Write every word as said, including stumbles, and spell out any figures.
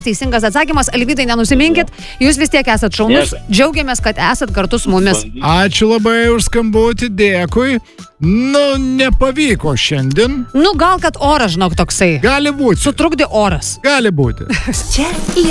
Teisingas atsakymas, Alvydai, nenusiminkit, jūs vis tiek esat šaunus, džiaugiamės, kad esat kartu su mumis. Ačiū labai už skambutį, dėkui. Nu, nepavyko šiandien. Nu, gal kad oras, žinok, toksai. Gali būti. Sutrukdė oras. Gali būti. Čia